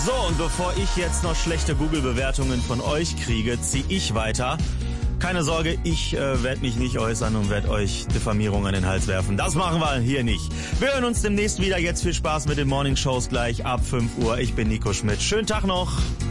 So, und bevor ich jetzt noch schlechte Google-Bewertungen von euch kriege, ziehe ich weiter. Keine Sorge, ich werde mich nicht äußern und werde euch Diffamierung an den Hals werfen. Das machen wir hier nicht. Wir hören uns demnächst wieder. Jetzt viel Spaß mit den Morning Shows gleich ab 5 Uhr. Ich bin Nico Schmidt. Schönen Tag noch.